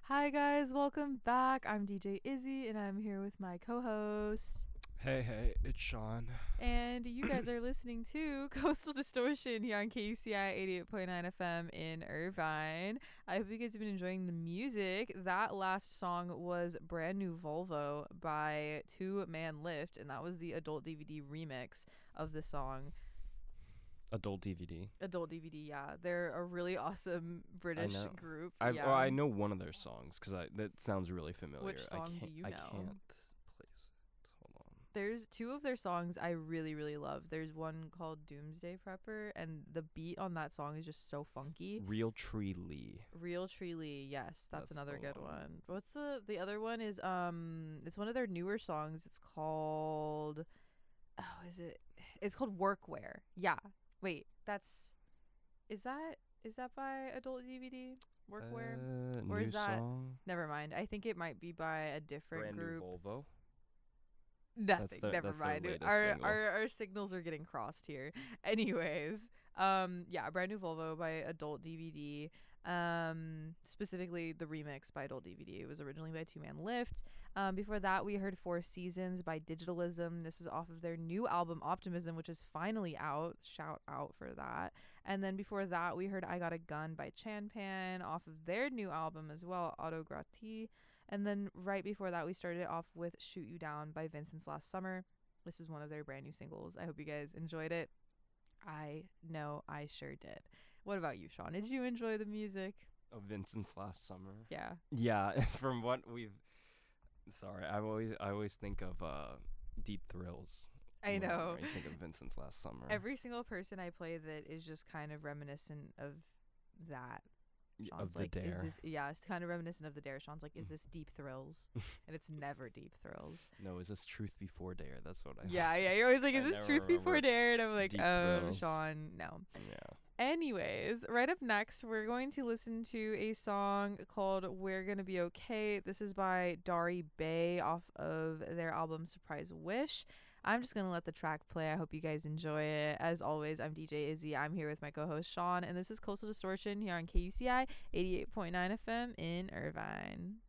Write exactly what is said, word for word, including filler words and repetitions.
Hi guys, welcome back. I'm D J Izzy and I'm here with my co-host. Hey, hey, it's Sean. And you guys are listening to Coastal Distortion here on K U C I eighty-eight point nine F M in Irvine. I hope you guys have been enjoying the music. That last song was Brand New Volvo by Two Man Lift, and that was the adult D V D remix of the song. Adult D V D. Adult D V D, yeah. They're a really awesome British know. group. I yeah. well, I know one of their songs because I that sounds really familiar. Which I song do can't, you I know? can't place it. Hold on. There's two of their songs I really, really love. There's one called Doomsday Prepper, and the beat on that song is just so funky. Real Tree Lee. Real Tree Lee, yes, that's, That's another the good one. one. What's the the other one? Is um, it's one of their newer songs. It's called, oh, is it? It's called Workwear. Yeah. Wait, that's, is that is that by Adult D V D? Workwear. Uh, Or new is that- song. Never mind. I think it might be by a different Brand group. New Volvo. Nothing. their- Never that's their mind. latest Our, single. our our signals are getting crossed here. Anyways, um, yeah, Brand New Volvo by Adult D V D. Um, specifically the remix by Adult D V D. It was originally by Two Man Lift. Um, before that we heard Four Seasons by Digitalism. This is off of their new album Optimism, which is finally out. Shout out for that. And then before that we heard I Got a Gun by Chan Pan off of their new album as well, Autogratie. And then right before that, we started it off with Shoot You Down by Vincent's Last Summer. This is one of their brand new singles. I hope you guys enjoyed it. I know I sure did. What about you, Sean? Did you enjoy the music? Of Vincent's Last Summer. Yeah. Yeah, from what we've. Sorry, I always I always think of uh, Deep Thrills. I whenever know. I think of Vincent's Last Summer. Every single person I play that is just kind of reminiscent of that. Y- Sean's of the like, is Dare. this, yeah, it's kind of reminiscent of the Dare. Sean's like, is this Deep Thrills? And it's never Deep Thrills. No, is this Truth Before Dare? That's what I. Yeah, yeah. You're always like, I is this never Truth Before remember Dare? And I'm like, Deep oh, Thrills. Sean, no. Yeah. Anyways, right up next, we're going to listen to a song called We're Gonna Be Okay. This is by Dari Bay off of their album Surprise Wish. I'm just going to let the track play. I hope you guys enjoy it. As always, I'm D J Izzy. I'm here with my co-host Sean, and this is Coastal Distortion here on K U C I eighty-eight point nine F M in Irvine.